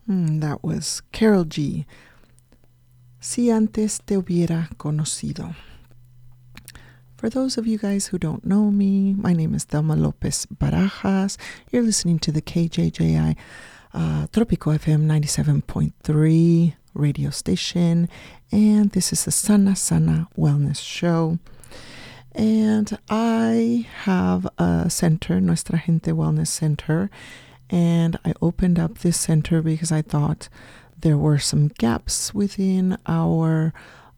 That was Carol G. Si antes te hubiera conocido. For those of you guys who don't know me, my name is Thelma Lopez Barajas. You're listening to the KJJI Tropico FM 97.3 radio station, and this is the Sana Sana Wellness Show. And I have a center, Nuestra Gente Wellness Center, and I opened up this center because I thought there were some gaps within our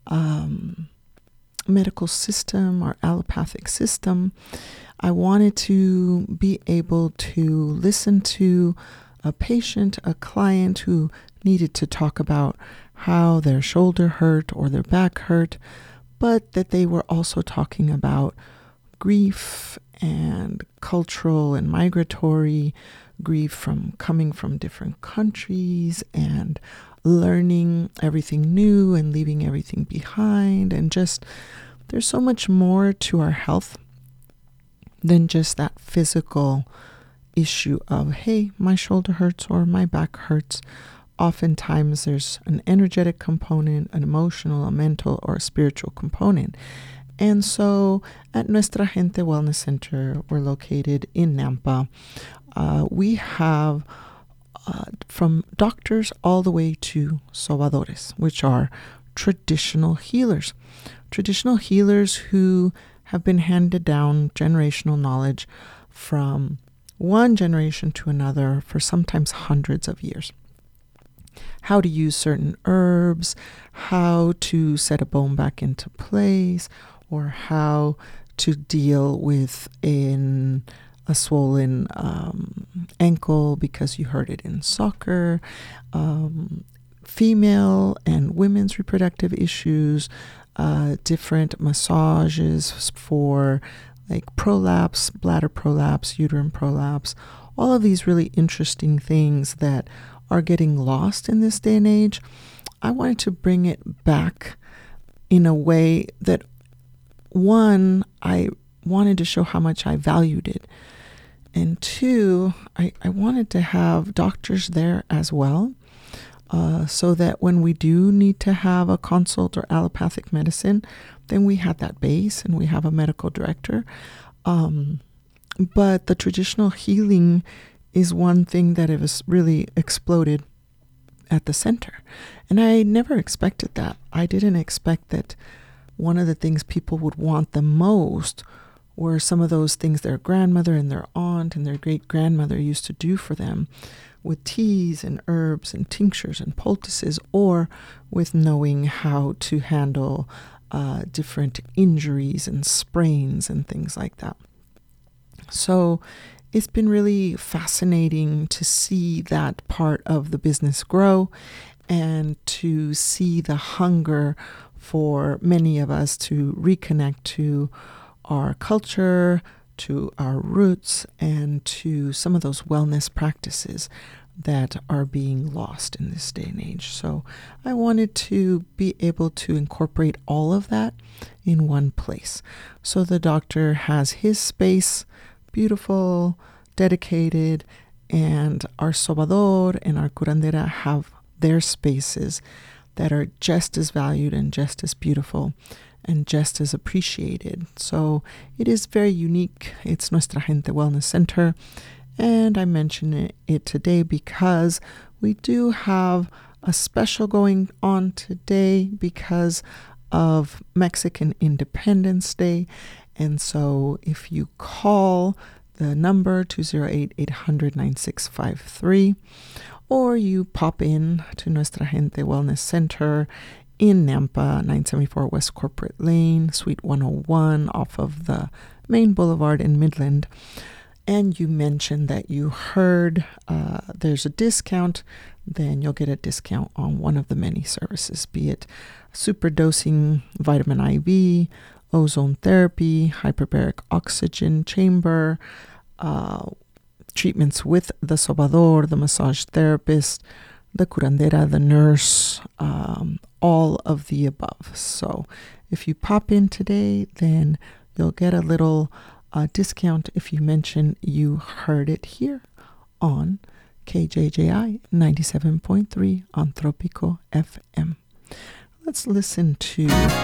medical system, our allopathic system. I wanted to be able to listen to a patient, a client who needed to talk about how their shoulder hurt or their back hurt, but that they were also talking about grief and cultural and migratory grief from coming from different countries and learning everything new and leaving everything behind. And just, there's so much more to our health than just that physical issue of, hey, my shoulder hurts or my back hurts. Oftentimes there's an energetic component, an emotional, a mental, or a spiritual component. And so at Nuestra Gente Wellness Center, we're located in Nampa. We have from doctors all the way to sobadores, which are traditional healers. Traditional healers who have been handed down generational knowledge from one generation to another for sometimes hundreds of years. How to use certain herbs, how to set a bone back into place, or how to deal with a swollen ankle because you hurt it in soccer, female and women's reproductive issues, different massages for like prolapse, bladder prolapse, uterine prolapse, all of these really interesting things that are getting lost in this day and age. I wanted to bring it back in a way that, one, I wanted to show how much I valued it. And two, I wanted to have doctors there as well, so that when we do need to have a consult or allopathic medicine, then we have that base and we have a medical director. But the traditional healing is one thing that has really exploded at the center. And I never expected that. I didn't expect that one of the things people would want the most were some of those things their grandmother and their aunt and their great-grandmother used to do for them with teas and herbs and tinctures and poultices, or with knowing how to handle different injuries and sprains and things like that. So it's been really fascinating to see that part of the business grow and to see the hunger for many of us to reconnect to our culture, to our roots, and to some of those wellness practices that are being lost in this day and age. So I wanted to be able to incorporate all of that in one place. So the doctor has his space, beautiful, dedicated, and our sobador and our curandera have their spaces that are just as valued and just as beautiful and just as appreciated. So it is very unique. It's Nuestra Gente Wellness Center, and I mention it today because we do have a special going on today because of Mexican Independence Day. And so if you call the number 208-800-9653, or you pop in to Nuestra Gente Wellness Center in Nampa, 974 West Corporate Lane, Suite 101, off of the main boulevard in Midland, and you mention that you heard there's a discount, then you'll get a discount on one of the many services, be it superdosing vitamin IV, ozone therapy, hyperbaric oxygen chamber, treatments with the sobador, the massage therapist, the curandera, the nurse, all of the above. So if you pop in today, then you'll get a little discount if you mention you heard it here on KJJI 97.3 on Tropico FM. Let's listen to